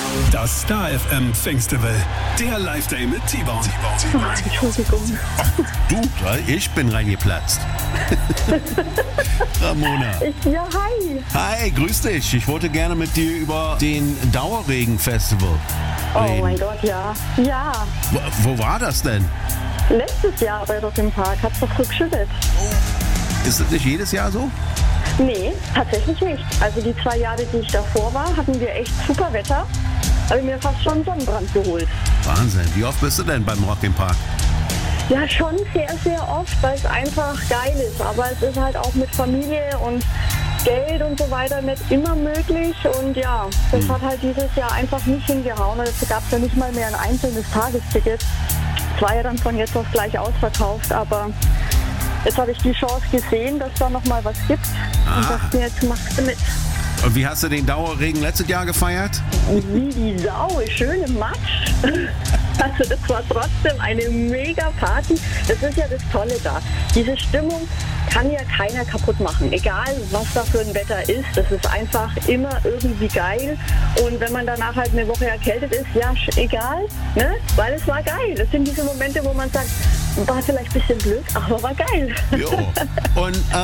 Das Star FM Pfingstfestival, der Live-Day mit T-Bone. Entschuldigung. Du, ich bin reingeplatzt. Ramona. Ja, hi. Hi, grüß dich. Ich wollte gerne mit dir über den Dauerregen-Festival reden. Oh mein Gott, ja. Ja. Wo war das denn? Letztes Jahr bei Rock im Park hat es doch so geschüttet. Ist das nicht jedes Jahr so? Nee, tatsächlich nicht. Also die 2 Jahre, die ich davor war, hatten wir echt super Wetter. Habe ich mir fast schon Sonnenbrand geholt. Wahnsinn. Wie oft bist du denn beim Rock im Park? Ja, schon sehr, sehr oft, weil es einfach geil ist. Aber es ist halt auch mit Familie und Geld und so weiter nicht immer möglich. Und ja, das hat halt dieses Jahr einfach nicht hingehauen. Und dazu gab es ja nicht mal mehr ein einzelnes Tagesticket. Es war ja dann von jetzt auf gleich ausverkauft, aber jetzt habe ich die Chance gesehen, dass da noch mal was gibt. Und dachte mir, jetzt machst du mit. Und wie hast du den Dauerregen letztes Jahr gefeiert? Wie die Sau, schöne Matsch. Also das war trotzdem eine mega Party. Das ist ja das Tolle da. Diese Stimmung kann ja keiner kaputt machen. Egal, was da für ein Wetter ist. Das ist einfach immer irgendwie geil. Und wenn man danach halt eine Woche erkältet ist, ja, egal. Ne? Weil es war geil. Das sind diese Momente, wo man sagt, war vielleicht ein bisschen blöd, aber war geil. Jo. Und